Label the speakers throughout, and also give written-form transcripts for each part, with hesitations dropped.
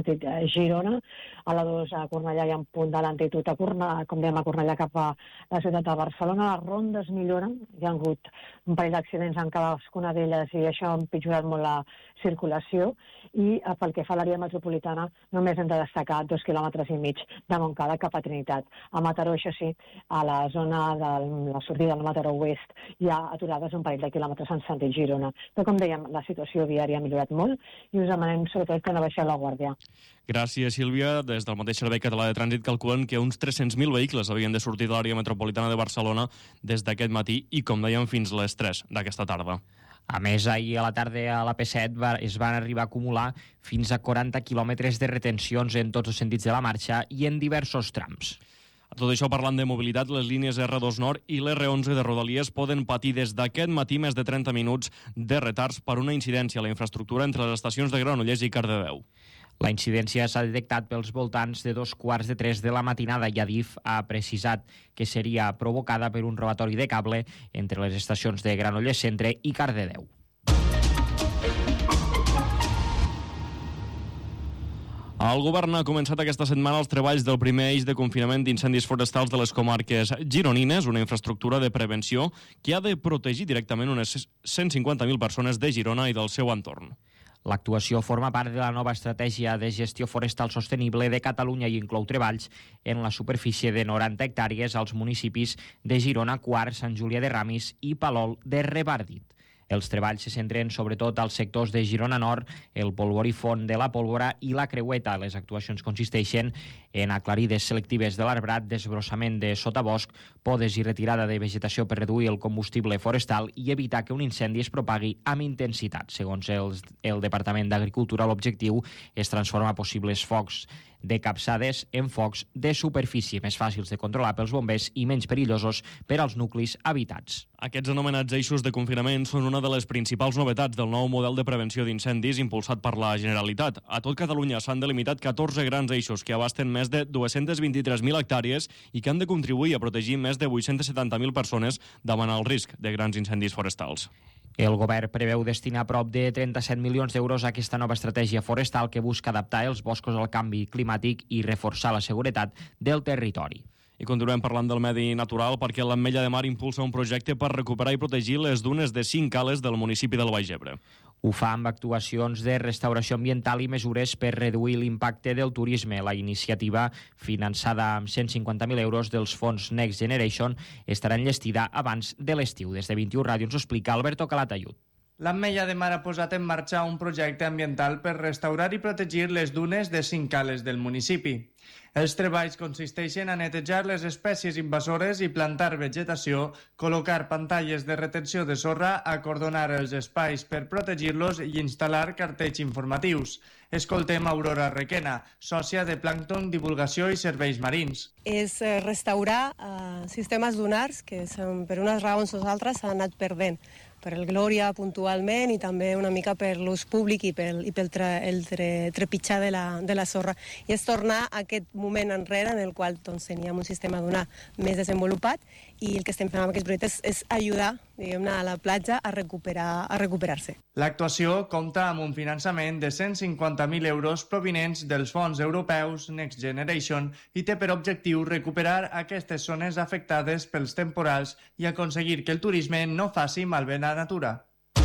Speaker 1: sentit Girona. A la 2 a Cornellà hi ha un punt de lentitud a Cornellà cap a la ciutat de Barcelona. Les rondes milloren, hi ha hagut un parell d'accidents en cadascuna d'elles i això ha empitjorat molt la circulació, i pel que fa a l'àrea metropolitana només hem de destacar 2,5 quilòmetres de Montcada cap a Trinitat. A Mataró, això sí, a la zona de la sortida del Mataró Oest hi ha aturades un parell de quilòmetres en sentit Girona. Però com dèiem, la situació viària ha millorat molt i us demanem sobretot que no baixeu la guàrdia.
Speaker 2: Gràcies, Sílvia. Des del mateix Servei Català de Trànsit calculen que uns 300.000 vehicles havien de sortir de l'àrea metropolitana de Barcelona des d'aquest matí i, com dèiem, fins les 3 d'aquesta tarda.
Speaker 3: A més, ahir a la tarda a la P7 es van arribar a acumular fins a 40 quilòmetres de retencions en tots els sentits de la marxa i en diversos trams.
Speaker 2: A tot això, parlant de mobilitat, les línies R2 Nord i l'R11 de Rodalies poden patir des d'aquest matí més de 30 minuts de retards per una incidència a la infraestructura entre les estacions de Granollers i Cardedeu.
Speaker 3: La incidència s'ha detectat pels voltants de 2:45 de la matinada i Adif ha precisat que seria provocada per un robatori de cable entre les estacions de Granollers Centre i Cardedeu.
Speaker 2: El govern ha començat aquesta setmana els treballs del primer eix de confinament d'incendis forestals de les comarques gironines, una infraestructura de prevenció que ha de protegir directament unes 150.000 persones de Girona i del seu entorn.
Speaker 3: L'actuació forma part de la nova estratègia de gestió forestal sostenible de Catalunya i inclou treballs en la superfície de 90 hectàrees als municipis de Girona, Quart, Sant Julià de Ramis i Palol de Revardit. Els treballs se centren sobretot als sectors de Girona Nord, el polvorí font de la pólvora i la creueta. Les actuacions consisteixen en aclarides selectives de l'arbrat, desbrossament de sotabosc, podes i retirada de vegetació per reduir el combustible forestal i evitar que un incendi es propagui amb intensitat. Segons el Departament d'Agricultura, l'objectiu és transformar possibles focs de capçades en focs de superfície, més fàcils de controlar pels bombers i menys perillosos per als nuclis habitats.
Speaker 2: Aquests anomenats eixos de confinament són una de les principals novetats del nou model de prevenció d'incendis impulsat per la Generalitat. A tot Catalunya s'han delimitat 14 grans eixos que abasten més de 223.000 hectàrees i que han de contribuir a protegir més de 870.000 persones davant el risc de grans incendis forestals.
Speaker 3: El govern preveu destinar prop de 37 milions d'euros a aquesta nova estratègia forestal que busca adaptar els boscos al canvi climàtic i reforçar la seguretat del territori.
Speaker 2: I continuem parlant del medi natural perquè l'Ametlla de Mar impulsa un projecte per recuperar i protegir les dunes de 5 cales del municipi del Baix Ebre.
Speaker 3: Ho fa amb actuacions de restauració ambiental i mesures per reduir l'impacte del turisme. La iniciativa, finançada amb 150.000 euros dels fons Next Generation, estarà enllestida abans de l'estiu. Des de 21 Ràdio ens ho explica Alberto Calatayud.
Speaker 4: L'Ametlla de Mar ha posat en marxa un projecte ambiental per restaurar i protegir les dunes de 5 cales del municipi. Els treballs consisteixen a netejar les espècies invasores i plantar vegetació, col·locar pantalles de retenció de sorra, acordonar els espais per protegir-los i instal·lar cartells informatius. Escoltem Aurora Requena, sòcia de Plàncton, Divulgació i Serveis Marins.
Speaker 5: És restaurar sistemes dunars que per unes raons o altres s'han anat perdent, per el Glòria puntualment i també una mica per l'ús públic i pel trepitjar de la sorra. I és tornar a aquest moment enrere en el qual teníem un sistema dunar més desenvolupat i el que estem fent amb aquests projectes és ajudar, diguem-ne, a la platja a recuperar-se.
Speaker 4: L'actuació compta amb un finançament de 150.000 euros provinents dels fons europeus Next Generation i té per objectiu recuperar aquestes zones afectades pels temporals i aconseguir que el turisme no faci malbé la natura.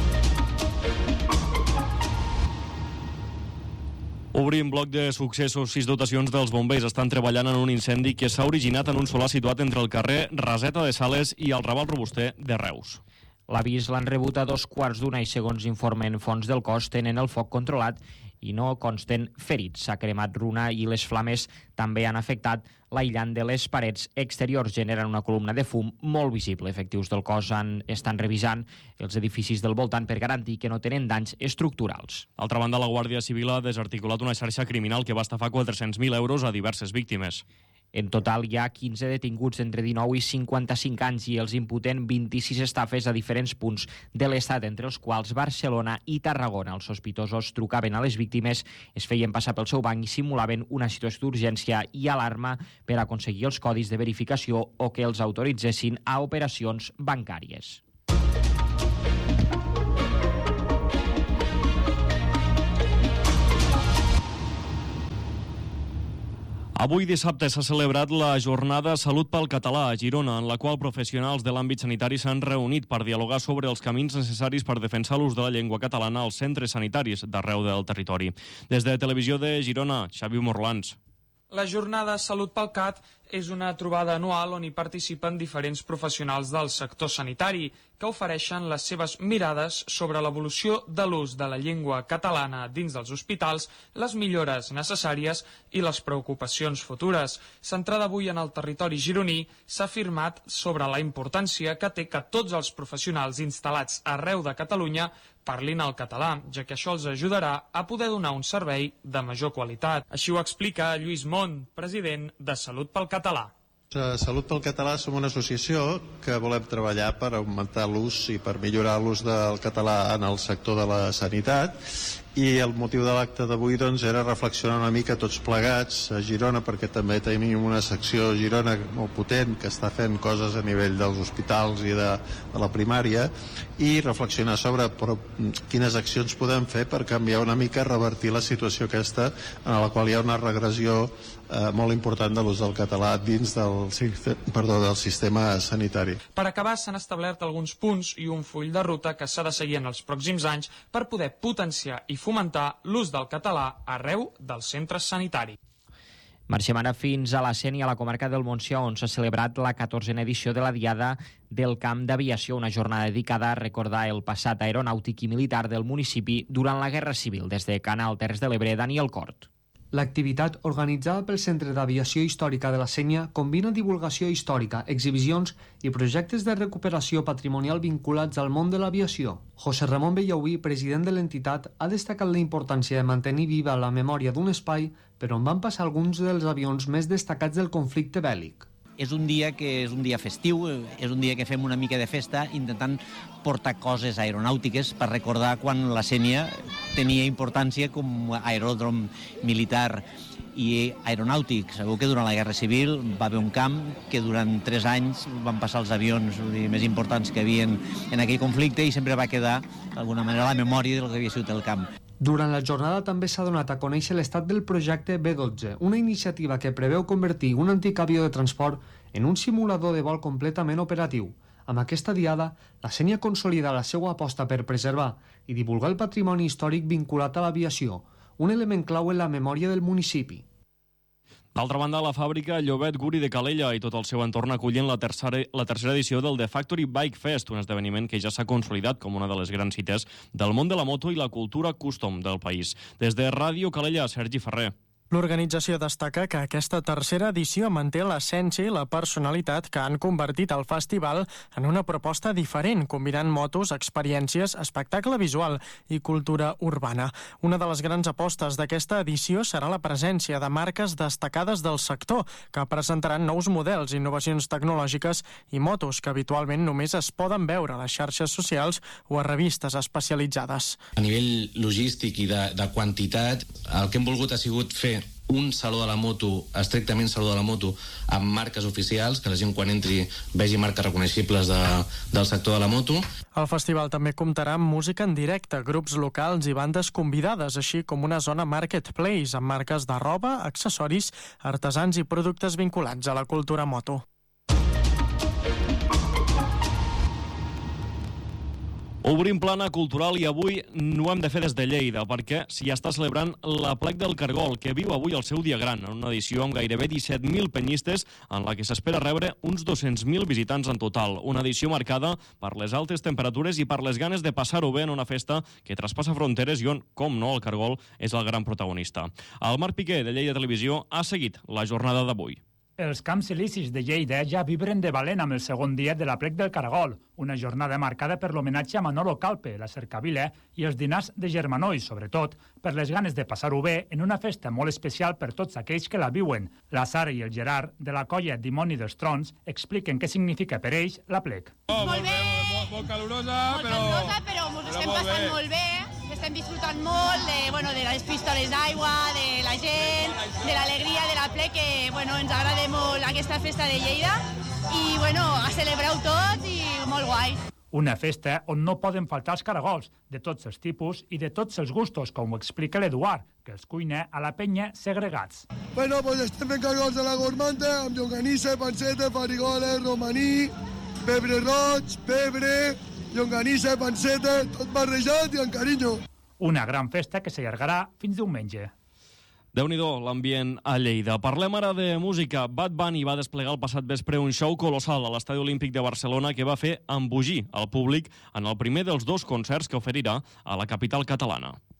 Speaker 2: Obrim bloc de successos. 6 dotacions dels bombers estan treballant en un incendi que s'ha originat en un solar situat entre el carrer Raseta de Sales i el Raval Robuster de Reus.
Speaker 3: L'avís l'han rebut a 2:15 i, segons informen fonts del cos, tenen el foc controlat i no consten ferits. S'ha cremat runa i les flames també han afectat l'aïllant de les parets exteriors, generant una columna de fum molt visible. Efectius del cos estan revisant els edificis del voltant per garantir que no tenen danys estructurals.
Speaker 2: D'altra banda, la Guàrdia Civil ha desarticulat una xarxa criminal que va estafar 400.000 euros a diverses víctimes.
Speaker 3: En total hi ha 15 detinguts entre 19 i 55 anys i els imputen 26 estafes a diferents punts de l'estat, entre els quals Barcelona i Tarragona. Els sospitosos trucaven a les víctimes, es feien passar pel seu banc i simulaven una situació d'urgència i alarma per aconseguir els codis de verificació o que els autoritzessin a operacions bancàries.
Speaker 2: Avui dissabte s'ha celebrat la jornada Salut pel Català a Girona, en la qual professionals de l'àmbit sanitari s'han reunit per dialogar sobre els camins necessaris per defensar l'ús de la llengua catalana als centres sanitaris d'arreu del territori. Des de Televisió de Girona, Xavi Morlans.
Speaker 6: La jornada Salut pel Cat és una trobada anual on hi participen diferents professionals del sector sanitari que ofereixen les seves mirades sobre l'evolució de l'ús de la llengua catalana dins dels hospitals, les millores necessàries i les preocupacions futures. Centrada avui en el territori gironí, s'ha afirmat sobre la importància que té que tots els professionals instal·lats arreu de Catalunya parlin el català, ja que això els ajudarà a poder donar un servei de major qualitat. Així ho explica Lluís Mont, president de Salut pel Català.
Speaker 7: Salut pel Català som una associació que volem treballar per augmentar l'ús i per millorar l'ús del català en el sector de la sanitat, i el motiu de l'acte d'avui era reflexionar una mica tots plegats a Girona, perquè també tenim una secció a Girona molt potent que està fent coses a nivell dels hospitals i de la primària, i reflexionar sobre quines accions podem fer per canviar una mica, revertir la situació aquesta en la qual hi ha una regressió molt important de l'ús del català dins del sistema sanitari.
Speaker 6: Per acabar, s'han establert alguns punts i un full de ruta que s'ha de seguir en els pròxims anys per poder potenciar i fomentar l'ús del català arreu dels centres sanitaris.
Speaker 3: Marxem ara fins a la Sénia, a la comarca del Montsià, on s'ha celebrat la 14a edició de la Diada del Camp d'Aviació, una jornada dedicada a recordar el passat aeronàutic i militar del municipi durant la Guerra Civil. Des de Canal Terres de l'Ebre, Daniel Cort.
Speaker 8: L'activitat, organitzada pel Centre d'Aviació Històrica de la Sénia, combina divulgació històrica, exhibicions i projectes de recuperació patrimonial vinculats al món de l'aviació. José Ramón Bellauí, president de l'entitat, ha destacat la importància de mantenir viva la memòria d'un espai per on van passar alguns dels avions més destacats del conflicte bèl·lic.
Speaker 9: És un dia que és un dia festiu, és un dia que fem una mica de festa intentant portar coses aeronàutiques per recordar quan la Sénia tenia importància com a aeròdrom militar i aeronàutic. Sabeu que durant la Guerra Civil va haver un camp que durant 3 anys van passar els avions més importants que havien en aquell conflicte i sempre va quedar d'alguna manera la memòria del que havia sigut el camp.
Speaker 8: Durant la jornada també s'ha donat a conèixer l'estat del projecte B-12, una iniciativa que preveu convertir un antic avió de transport en un simulador de vol completament operatiu. Amb aquesta diada, la Sénia consolida la seva aposta per preservar i divulgar el patrimoni històric vinculat a l'aviació, un element clau en la memòria del municipi.
Speaker 2: D'altra banda, la fàbrica Llobet Guri de Calella i tot el seu entorn acullen la tercera edició del The Factory Bike Fest, un esdeveniment que ja s'ha consolidat com una de les grans cites del món de la moto i la cultura custom del país. Des de Ràdio Calella, Sergi Ferrer.
Speaker 10: L'organització destaca que aquesta tercera edició manté l'essència i la personalitat que han convertit el festival en una proposta diferent, combinant motos, experiències, espectacle visual i cultura urbana. Una de les grans apostes d'aquesta edició serà la presència de marques destacades del sector, que presentaran nous models, innovacions tecnològiques i motos que habitualment només es poden veure a les xarxes socials o a revistes especialitzades.
Speaker 11: A nivell logístic i de quantitat, el que hem volgut ha sigut fer un saló de la moto, estrictament saló de la moto, amb marques oficials, que la gent quan entri vegi marques reconeixibles del sector de la moto.
Speaker 10: El festival també comptarà amb música en directe, grups locals i bandes convidades, així com una zona marketplace amb marques de roba, accessoris, artesans i productes vinculats a la cultura moto.
Speaker 2: Obrim plana cultural i avui no ho hem de fer des de Lleida, perquè s'hi està celebrant l'Aplec del Cargol, que viu avui el seu dia gran, en una edició amb gairebé 17.000 penyistes, en la que s'espera rebre uns 200.000 visitants en total. Una edició marcada per les altes temperatures i per les ganes de passar-ho bé en una festa que traspassa fronteres i on, com no, el Cargol és el gran protagonista. El Marc Piqué, de Lleida Televisió, ha seguit la jornada d'avui.
Speaker 12: Els Camps Elisis de Lleida ja vibren de valent amb el segon dia de l'Aplec del Cargol, una jornada marcada per l'homenatge a Manolo Calpe, la cercavila i els dinars de Germanó i, sobretot, per les ganes de passar-ho bé en una festa molt especial per tots aquells que la viuen. La Sara i el Gerard, de la colla Dimoni dels Trons, expliquen què significa per ells l'Aplec.
Speaker 13: Molt bé, molt calorosa, però ens estem passant molt bé. Estem disfrutant molt de les pistoles d'aigua, de la gent, de l'alegria de l'Aplec, que ens agrada molt aquesta festa de Lleida. I a celebrar-ho tot i molt guai.
Speaker 12: Una festa on no poden faltar els caragols, de tots els tipus i de tots els gustos, com ho explica l'Eduard, que els cuina a la penya segregats.
Speaker 14: Bueno, pues estem fent caragols de la gormanta, amb llonganissa, panceta, farigoles, romaní, pebre roig, pebre, llonganissa, panceta, tot barrejat i amb carinyo.
Speaker 12: Una gran festa que s'allargarà fins diumenge.
Speaker 2: Déu-n'hi-do, l'ambient a Lleida. Parlem ara de música. Bad Bunny va desplegar el passat vespre un show colossal a l'Estadi Olímpic de Barcelona que va fer embogir el públic en el primer dels 2 concerts que oferirà a la capital catalana.